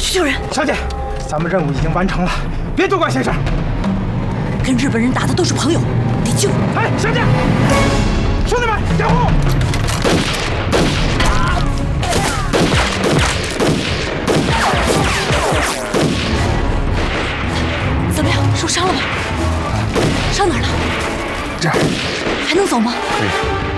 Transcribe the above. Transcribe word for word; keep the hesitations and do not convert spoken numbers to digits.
去救人。 小姐，咱们任务已经完成了，别多管闲事。 跟日本人打的都是朋友，得救。 哎，小姐，兄弟们，掩护！ 怎么样？受伤了吗？伤哪儿了？ 这儿还能走吗？ 可以。